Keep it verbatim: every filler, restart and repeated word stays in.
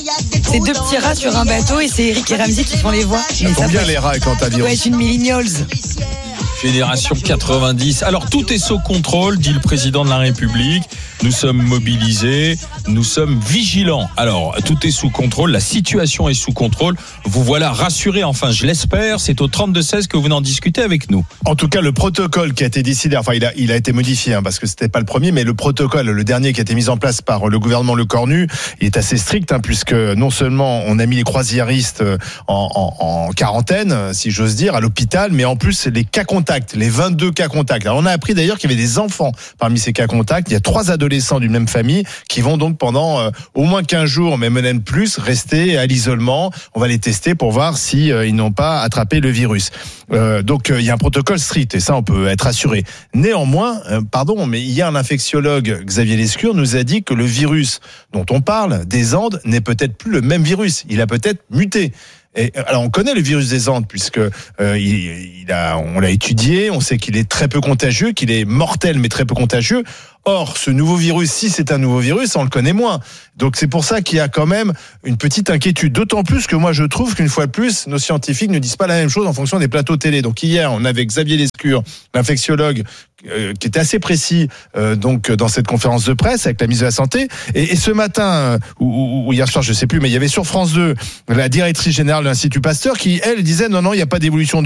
C'est deux petits rats sur un bateau et c'est Eric et Ramsey qui font les voix. Mais ça combien les rats quand t'as virus? Ouais, c'est une millennials. Génération quatre-vingt-dix. Alors tout est sous contrôle, dit le président de la République. Nous sommes mobilisés, nous sommes vigilants. Alors tout est sous contrôle, la situation est sous contrôle. Vous voilà rassurés, enfin je l'espère. C'est au trente-deux seize que vous en discutez avec nous. En tout cas, le protocole qui a été décidé, enfin il a, il a été modifié hein, parce que c'était pas le premier, mais le protocole, le dernier qui a été mis en place par le gouvernement Lecornu, il est assez strict hein, puisque non seulement on a mis les croisiéristes en, en, en quarantaine, si j'ose dire, à l'hôpital, mais en plus les cas contacts, les vingt-deux cas contacts. Alors on a appris d'ailleurs qu'il y avait des enfants parmi ces cas contacts. Il y a trois adolescents d'une même famille qui vont donc pendant euh, au moins quinze jours, mais même plus, rester à l'isolement. On va les tester pour voir si euh, ils n'ont pas attrapé le virus. Euh, donc euh, il y a un protocole strict et ça on peut être assuré. Néanmoins, euh, pardon, mais hier un infectiologue, Xavier Lescure, nous a dit que le virus dont on parle, des Andes, n'est peut-être plus le même virus. Il a peut-être muté. Et, alors on connaît le virus des Andes puisque euh, il, il a, on l'a étudié, on sait qu'il est très peu contagieux, qu'il est mortel mais très peu contagieux. Or, ce nouveau virus, si c'est un nouveau virus, on le connaît moins. Donc c'est pour ça qu'il y a quand même une petite inquiétude. D'autant plus que moi je trouve qu'une fois de plus, nos scientifiques ne disent pas la même chose en fonction des plateaux télé. Donc hier, on avait Xavier Lescure, l'infectiologue, euh, qui était assez précis euh, donc dans cette conférence de presse avec la ministre de la Santé. Et, et ce matin, euh, ou, ou hier soir, je sais plus, mais il y avait sur France deux la directrice générale de l'Institut Pasteur qui, elle, disait non, non, il n'y a pas d'évolution